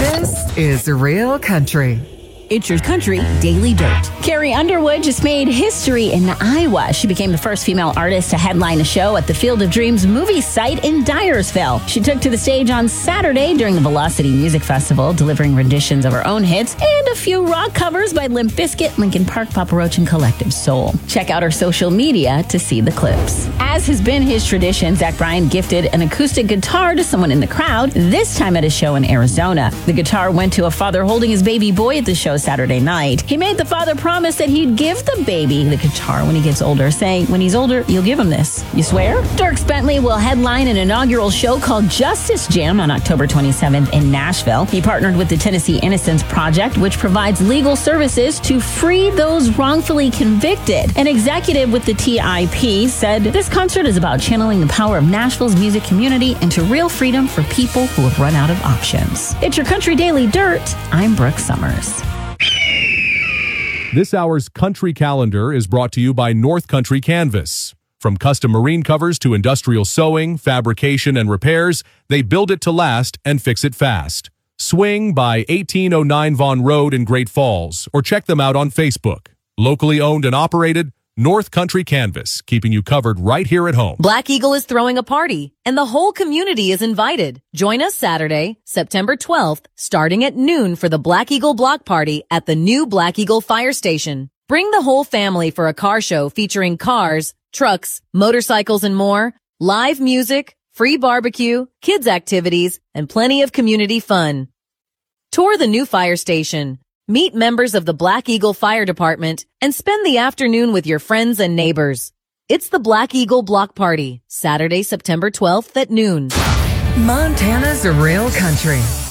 This is Real Country. It's Your Country Daily Dirt. Carrie Underwood just made history in Iowa. She became the first female artist to headline a show at the Field of Dreams movie site in Dyersville. She took to the stage on Saturday during the Velocity Music Festival, delivering renditions of her own hits and a few rock covers by Limp Bizkit, Linkin Park, Papa Roach, and Collective Soul. Check out her social media to see the clips. As has been his tradition, Zach Bryan gifted an acoustic guitar to someone in the crowd, this time at a show in Arizona. The guitar went to a father holding his baby boy at the show Saturday night. He made the father promise that he'd give the baby the guitar when he gets older, saying, when he's older, you'll give him this. You swear? Dierks Bentley will headline an inaugural show called Justice Jam on October 27th in Nashville. He partnered with the Tennessee Innocence Project, which provides legal services to free those wrongfully convicted. An executive with the TIP said, this concert is about channeling the power of Nashville's music community into real freedom for people who have run out of options. It's Your Country Daily Dirt. I'm Brooke Summers. This hour's Country Calendar is brought to you by North Country Canvas. From custom marine covers to industrial sewing, fabrication, and repairs, they build it to last and fix it fast. Swing by 1809 Vaughan Road in Great Falls, or check them out on Facebook. Locally owned and operated, North Country Canvas, keeping you covered right here at home. Black Eagle is throwing a party, and the whole community is invited. Join us Saturday, September 12th, starting at noon for the Black Eagle Block Party at the new Black Eagle Fire Station. Bring the whole family for a car show featuring cars, trucks, motorcycles, and more, live music, free barbecue, kids activities, and plenty of community fun. Tour the new fire station. Meet members of the Black Eagle Fire Department and spend the afternoon with your friends and neighbors. It's the Black Eagle Block Party, Saturday, September 12th at noon. Montana's Real Country.